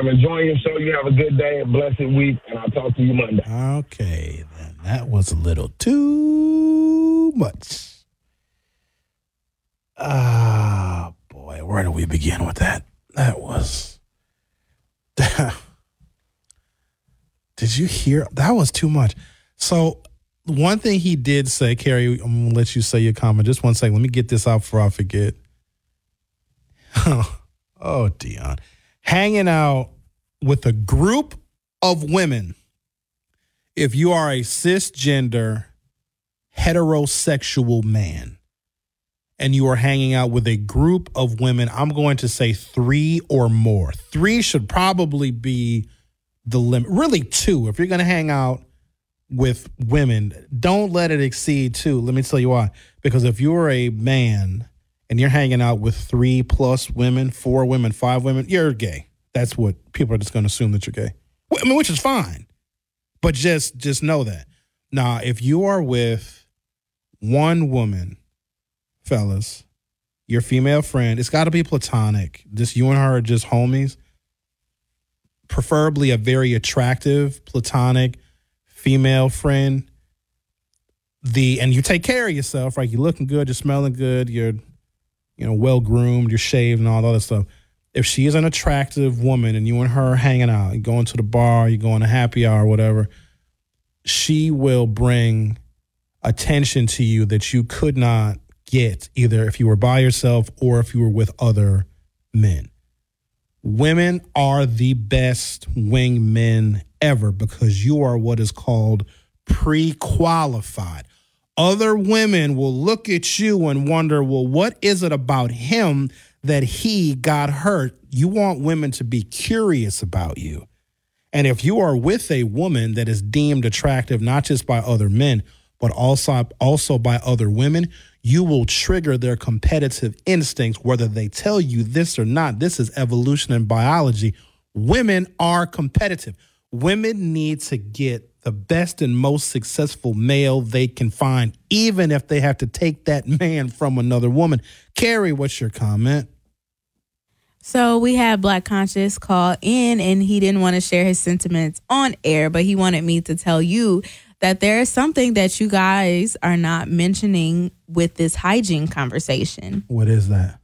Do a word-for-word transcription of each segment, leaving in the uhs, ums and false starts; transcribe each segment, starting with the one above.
I'm enjoying your show. You have a good day, a blessed week, and I'll talk to you Monday. Okay, then. That was a little too much. Ah, oh, boy. Where do we begin with that? That was... Did you hear? That was too much. So one thing he did say, Carrie, I'm going to let you say your comment. Just one second. Let me get this out before I forget. Oh, Dion. Hanging out with a group of women. If you are a cisgender, heterosexual man, and you are hanging out with a group of women, I'm going to say three or more. Three should probably be the limit. Really two. If you're going to hang out with women, don't let it exceed two. Let me tell you why. Because if you're a man and you're hanging out with three plus women, four women, five women, you're gay. That's what people are just going to assume that you're gay. I mean, which is fine. But just, just know that. Now, if you are with one woman, fellas, your female friend, it's got to be platonic. Just you and her are just homies. Preferably a very attractive, platonic female friend. The and you take care of yourself, right? You're looking good, you're smelling good, you're, you know, well groomed, you're shaved, and all that other stuff. If she is an attractive woman and you and her are hanging out, you're going to the bar, you're going to happy hour, whatever, she will bring attention to you that you could not get either if you were by yourself or if you were with other men. Women are the best wingmen ever because you are what is called pre-qualified. Other women will look at you and wonder, well, what is it about him that he got hurt? You want women to be curious about you. And if you are with a woman that is deemed attractive, not just by other men, but also, also by other women, you will trigger their competitive instincts, whether they tell you this or not. This is evolution and biology. Women are competitive. Women need to get the best and most successful male they can find, even if they have to take that man from another woman. Carrie, what's your comment? So we had Black Conscious call in, and he didn't want to share his sentiments on air, but he wanted me to tell you that there is something that you guys are not mentioning with this hygiene conversation. What is that?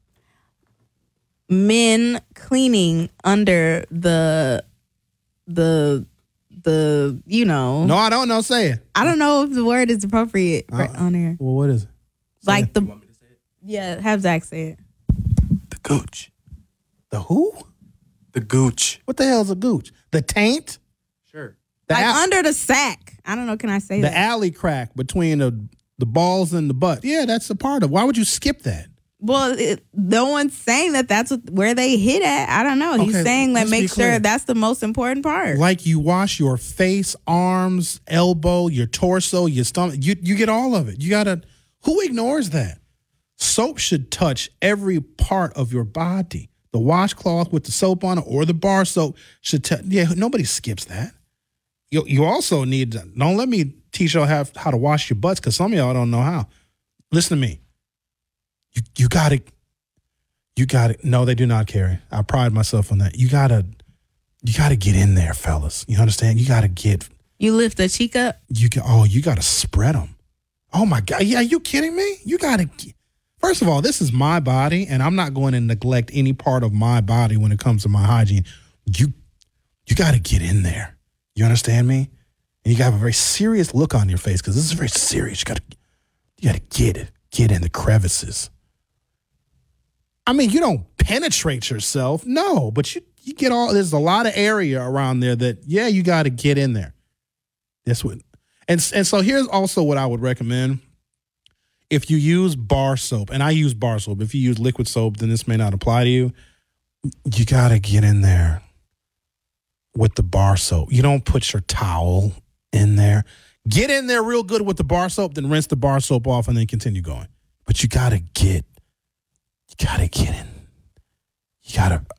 Men cleaning under the, the, the, you know. No, I don't know. Say it. I don't know if the word is appropriate uh, right on there. Well, what is it? Say like it. the, you want me to say it? Yeah, have Zach say it. The gooch. The who? The gooch. What the hell is a gooch? The taint? Sure. The like al- under the sack. I don't know. Can I say the that? The alley crack between the the balls and the butt. Yeah, that's a part of. Why would you skip that? Well, it, no one's saying that that's what, where they hit at. I don't know. He's okay, saying that make sure that's the most important part. Like you wash your face, arms, elbow, your torso, your stomach. You you get all of it. You gotta. Who ignores that? Soap should touch every part of your body. The washcloth with the soap on it or the bar soap should touch. Yeah, nobody skips that. You you also need to, don't let me teach y'all how, how to wash your butts because some of y'all don't know how. Listen to me. You you gotta you gotta no, they do not, Carrie. I pride myself on that. You gotta you gotta get in there, fellas. You understand? You gotta get You lift the cheek up? You can, oh, you gotta spread them. Oh my God. Yeah, are you kidding me? You gotta get, first of all, this is my body, and I'm not going to neglect any part of my body when it comes to my hygiene. You you gotta get in there. You understand me? And you got to have a very serious look on your face because this is very serious. You got to, you got to get it, get in the crevices. I mean, you don't penetrate yourself, no, but you you get all. There's a lot of area around there that, yeah, you got to get in there. That's what, and and so here's also what I would recommend. If you use bar soap, and I use bar soap. If you use liquid soap, then this may not apply to you. You got to get in there with the bar soap. You don't put your towel in there. Get in there real good with the bar soap, then rinse the bar soap off and then continue going. But you got to get, you got to get in. You got to,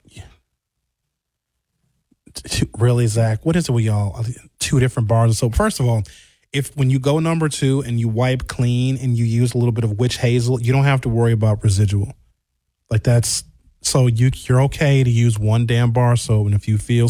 really, Zach, what is it with y'all? Two different bars of soap. First of all, if when you go number two and you wipe clean and you use a little bit of witch hazel, you don't have to worry about residual. Like that's, so you, you're okay to use one damn bar soap, and if you feel